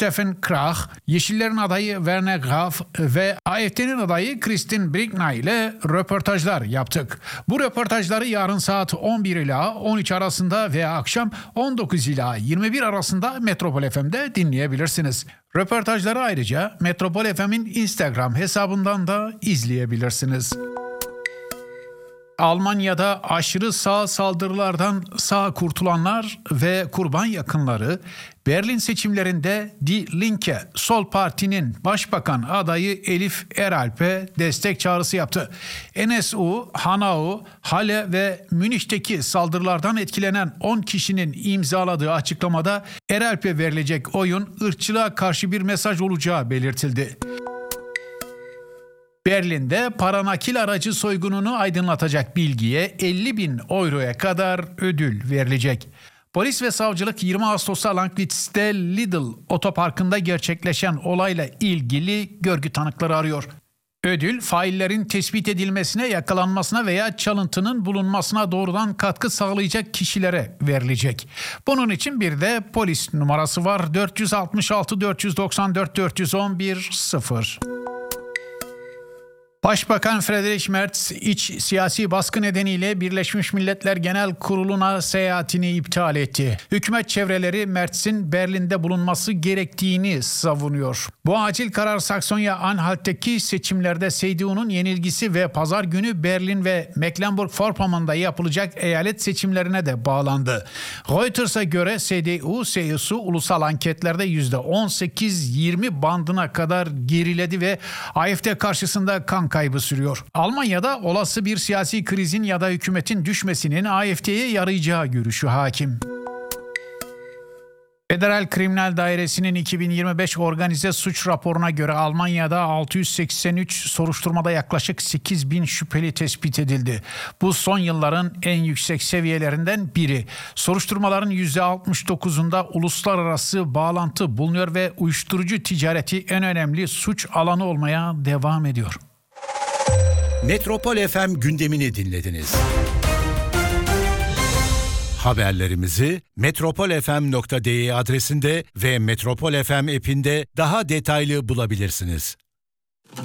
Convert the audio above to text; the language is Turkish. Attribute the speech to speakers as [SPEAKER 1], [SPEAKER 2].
[SPEAKER 1] Steffen Krach, Yeşillerin adayı Werner Graf ve AfD'nin adayı Christine Brigna ile röportajlar yaptık. Bu röportajları yarın saat 11 ila 13 arasında ve akşam 19 ila 21 arasında Metropol FM'de dinleyebilirsiniz. Röportajları ayrıca Metropol FM'in Instagram hesabından da izleyebilirsiniz. Almanya'da aşırı sağ saldırılardan sağ kurtulanlar ve kurban yakınları Berlin seçimlerinde Die Linke, Sol Parti'nin başbakan adayı Elif Eralp'e destek çağrısı yaptı. NSU, Hanau, Halle ve Münih'teki saldırılardan etkilenen 10 kişinin imzaladığı açıklamada Eralp'e verilecek oyun ırkçılığa karşı bir mesaj olacağı belirtildi. Berlin'de paranakil aracı soygununu aydınlatacak bilgiye 50.000 euroya kadar ödül verilecek. Polis ve savcılık 20 Ağustos'ta Langwitz'te Lidl otoparkında gerçekleşen olayla ilgili görgü tanıkları arıyor. Ödül, faillerin tespit edilmesine, yakalanmasına veya çalıntının bulunmasına doğrudan katkı sağlayacak kişilere verilecek. Bunun için bir de polis numarası var: 466 494 411 0. Başbakan Friedrich Merz, iç siyasi baskı nedeniyle Birleşmiş Milletler Genel Kurulu'na seyahatini iptal etti. Hükümet çevreleri Merz'in Berlin'de bulunması gerektiğini savunuyor. Bu acil karar Saksonya-Anhalt'taki seçimlerde CDU'nun yenilgisi ve pazar günü Berlin ve Mecklenburg-Vorpommern'da yapılacak eyalet seçimlerine de bağlandı. Reuters'a göre CDU-CSU ulusal anketlerde %18-20 bandına kadar geriledi ve AfD karşısında kan kaybı sürüyor. Almanya'da olası bir siyasi krizin ya da hükümetin düşmesinin AfD'ye yarayacağı görüşü hakim. Federal Kriminal Dairesi'nin 2025 organize suç raporuna göre Almanya'da 683 soruşturmada yaklaşık 8.000 şüpheli tespit edildi. Bu son yılların en yüksek seviyelerinden biri. Soruşturmaların %69'unda uluslararası bağlantı bulunuyor ve uyuşturucu ticareti en önemli suç alanı olmaya devam ediyor.
[SPEAKER 2] Metropol FM gündemini dinlediniz. Haberlerimizi metropolfm.de adresinde ve Metropol FM app'inde daha detaylı bulabilirsiniz.